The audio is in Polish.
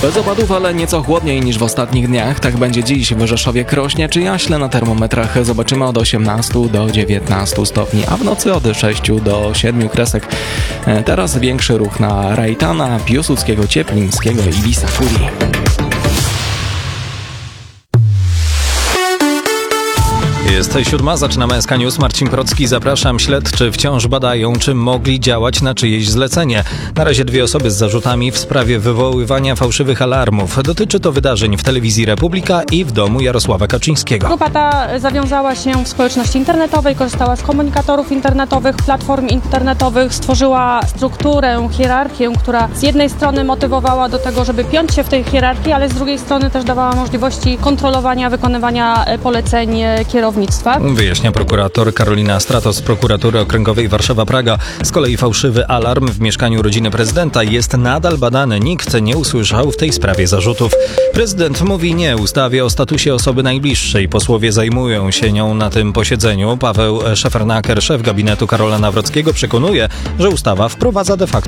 Bez opadów, ale nieco chłodniej niż w ostatnich dniach. Tak będzie dziś w Rzeszowie, Krośnie czy Jaśle. Na termometrach zobaczymy od 18 do 19 stopni, a w nocy od 6 do 7 kresek. Teraz większy ruch na Rajtana, Piłsudskiego, Cieplińskiego i Wissafurii. Jest 7, zaczynamy SK News. Marcin Procki, zapraszam. Śledczy wciąż badają, czy mogli działać na czyjeś zlecenie. Na razie 2 osoby z zarzutami w sprawie wywoływania fałszywych alarmów. Dotyczy to wydarzeń w Telewizji Republika i w domu Jarosława Kaczyńskiego. Grupa ta zawiązała się w społeczności internetowej, korzystała z komunikatorów internetowych, platform internetowych, stworzyła strukturę, hierarchię, która z jednej strony motywowała do tego, żeby piąć się w tej hierarchii, ale z drugiej strony też dawała możliwości kontrolowania, wykonywania poleceń kierownictwa. Wyjaśnia prokurator Karolina Stratos z Prokuratury Okręgowej Warszawa-Praga. Z kolei fałszywy alarm w mieszkaniu rodziny prezydenta jest nadal badany. Nikt nie usłyszał w tej sprawie zarzutów. Prezydent mówi nie ustawie o statusie osoby najbliższej. Posłowie zajmują się nią na tym posiedzeniu. Paweł Szefernaker, szef gabinetu Karola Nawrockiego, przekonuje, że ustawa wprowadza de facto